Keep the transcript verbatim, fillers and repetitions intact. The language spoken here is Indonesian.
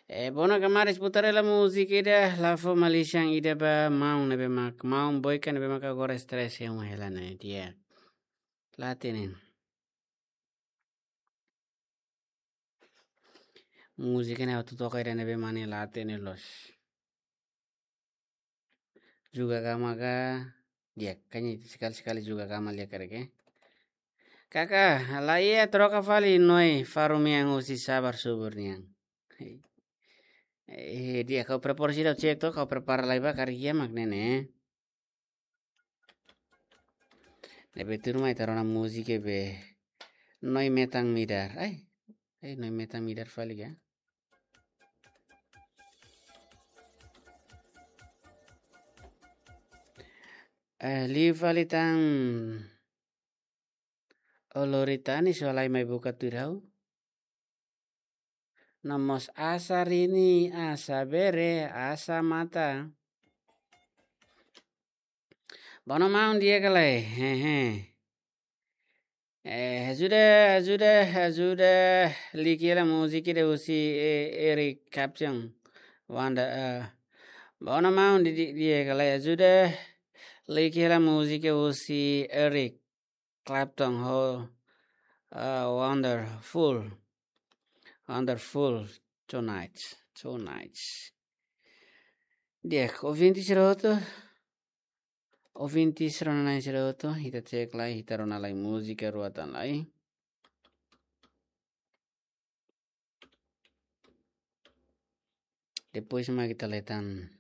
E bona kamaris putare la musica ida la fo malisang ida ba mau nebe mak mau boy kan nebe mak agora stress yang hela ne dia latinin musica ne auto toka ida nebe mani latinin los juga kama ka dia kanya sekali sekali juga kama lihat kereke kakak la iya troka fali noi farumi yang usi sabar subur niang eh dia kau proporsi dah cek to kau prepara lai ba karya magnene nebe turma itarona musica be noi metang midar ay ay noi metang midar fali ya eh li fali tang oloritani solai mai buka turau namos asa rini asa bere asa mata bono maun dia kalai hehe eh sudah sudah sudah likira musik de usi Eric Clapton wanda eh bono maun di dia kalai sudah likira musik usi Eric Clapton ho uh, wonderful wonderful tonight tonight dia ovinti seroto ovinti serona seroto hita cek lai hita rona lai musika ruatan lai depois ma kita letan